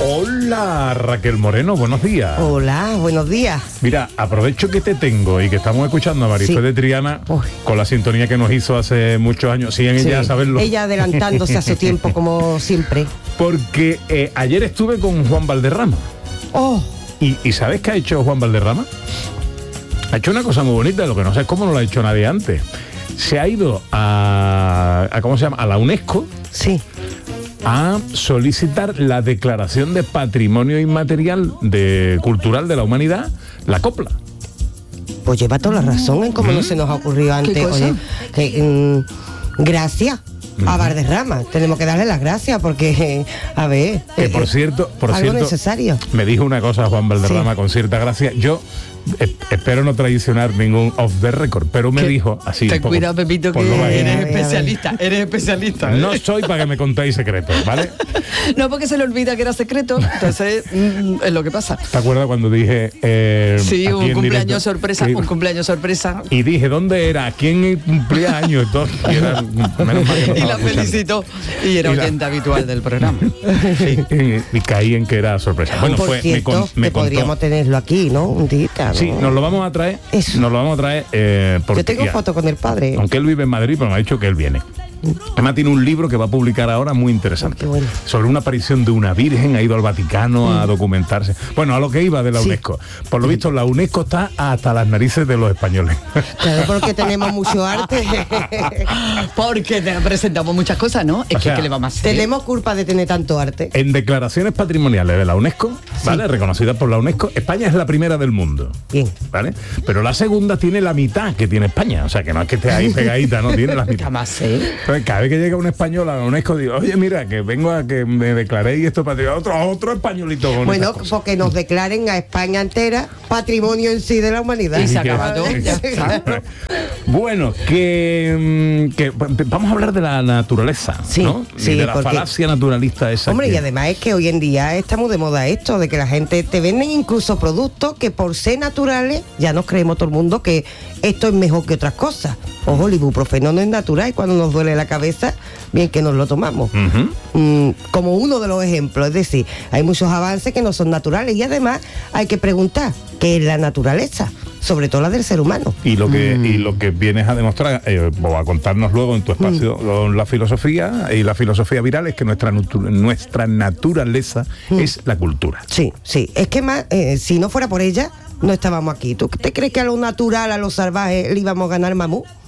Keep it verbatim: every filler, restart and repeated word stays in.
Hola, Raquel Moreno, buenos días. Hola, buenos días. Mira, aprovecho que te tengo y que estamos escuchando a Marifé sí. de Triana Uy. con la sintonía que nos hizo hace muchos años. Siguen sí. ella a saberlo. Ella adelantándose a su tiempo, como siempre. Porque eh, ayer estuve con Juan Valderrama. Oh. ¿Y, ¿Y sabes qué ha hecho Juan Valderrama? Ha hecho una cosa muy bonita, lo que no sé es cómo no lo ha hecho nadie antes. Se ha ido a, a ¿cómo se llama? A la UNESCO. Sí. A solicitar la declaración de patrimonio inmaterial de cultural de la humanidad, la copla. Pues lleva toda la razón en cómo ¿Mm? no se nos ha ocurrido antes. Oye, que, mm, gracias ¿Mm? a Valderrama. Tenemos que darle las gracias porque, a ver... Que por cierto, por algo cierto, necesario. Me dijo una cosa Juan Valderrama sí. con cierta gracia. Yo... espero no traicionar ningún off the record, pero me dijo así. Ten cuidado, Pepito, que eres especialista, eres especialista. ¿eh? No soy para que me contéis secretos, ¿vale? No, porque se le olvida que era secreto, entonces mm, es lo que pasa. ¿Te acuerdas cuando dije... Eh, sí, un cumpleaños directo, sorpresa, que, un cumpleaños sorpresa. Y dije, ¿dónde era? ¿Quién cumplía años? Entonces, y, era, menos mal que no y la felicitó, y era y oyente la... habitual del programa. Sí, y, y caí en que era sorpresa. Bueno, Por fue, cierto, me, con, me que podríamos tenerlo aquí, ¿no? Un día, ¿no? Sí, nos lo vamos a traer. Eso. Nos lo vamos a traer eh, porque, yo tengo foto con el padre. Aunque él vive en Madrid, pero me ha dicho que él viene. Además tiene un libro que va a publicar ahora muy interesante. Bueno. Sobre una aparición de una virgen, ha ido al Vaticano mm. a documentarse. Bueno, a lo que iba de la sí. UNESCO. Por lo visto, la UNESCO está hasta las narices de los españoles. Claro, porque tenemos mucho arte. Porque te presentamos muchas cosas, ¿no? Es o que, sea, ¿qué le vamos a hacer? Tenemos culpa de tener tanto arte. En declaraciones patrimoniales de la UNESCO, sí. ¿vale? Reconocidas por la UNESCO, España es la primera del mundo. Bien. ¿Vale? Pero la segunda tiene la mitad que tiene España. O sea, que no es que esté ahí pegadita, no tiene la mitad. Jamás, ¿eh? Cada vez que llega un español a la UNESCO digo, oye, mira, que vengo a que me declaréis esto patrimonio, otro, otro españolito con bueno, porque nos declaren a España entera patrimonio en sí de la humanidad. Y se acaba todo. Bueno, que, que vamos a hablar de la naturaleza, sí, ¿no? Sí, y de la porque, falacia naturalista esa. Hombre, que... y además es que hoy en día está muy de moda esto, de que la gente te venden incluso productos que por ser naturales, ya nos creemos todo el mundo que esto es mejor que otras cosas. Ojo, el ibuprofeno no es natural y cuando nos duele la cabeza, bien que nos lo tomamos. Uh-huh. Mm, como uno de los ejemplos, es decir, hay muchos avances que no son naturales y además hay que preguntar qué es la naturaleza, sobre todo la del ser humano. Y lo que, mm. y lo que vienes a demostrar, eh, o a contarnos luego en tu espacio, mm. la filosofía, y la filosofía viral es que nuestra, nuestra naturaleza mm. es la cultura. Sí, sí, es que más, eh, si no fuera por ella, no estábamos aquí. ¿Tú te crees que a lo natural, a lo salvaje, le íbamos a ganar mamú?